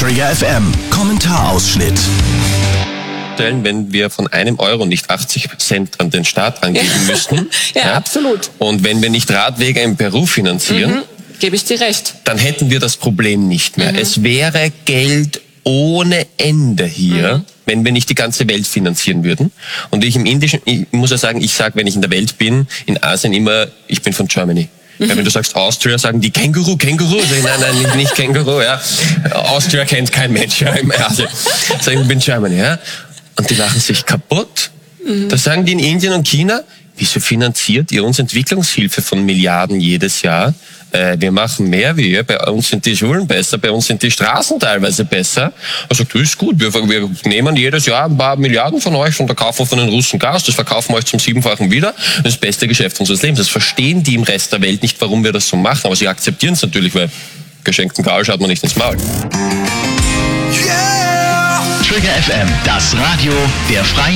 Trigger FM Kommentarausschnitt. Wenn wir von €1 nicht 80 Cent an den Staat angeben müssten. Ja, absolut. Und wenn wir nicht Radwege in Peru finanzieren, gebe ich dir recht. Dann hätten wir das Problem nicht mehr. Es wäre Geld ohne Ende hier, wenn wir nicht die ganze Welt finanzieren würden. Und ich muss ja sagen, wenn ich in der Welt bin, in Asien immer, ich bin von Germany. Ja, wenn du sagst Austria, sagen die Känguru. Nein, nicht Känguru, ja. Austria kennt kein Mensch, ja, im Asien. Sagen, ich bin Germany, ja. Und die lachen sich kaputt. Da sagen die in Indien und China, wieso finanziert ihr uns Entwicklungshilfe von Milliarden jedes Jahr? Wir machen mehr wie ihr, bei uns sind die Schulen besser, bei uns sind die Straßen teilweise besser. Er sagt, das ist gut, wir nehmen jedes Jahr ein paar Milliarden von euch und verkaufen von den Russen Gas, das verkaufen wir euch zum 7-fachen wieder. Das ist das beste Geschäft unseres Lebens. Das verstehen die im Rest der Welt nicht, warum wir das so machen, aber sie akzeptieren es natürlich, weil geschenkten Gaul schaut man nicht ins Maul. Trigger FM, das Radio der Freien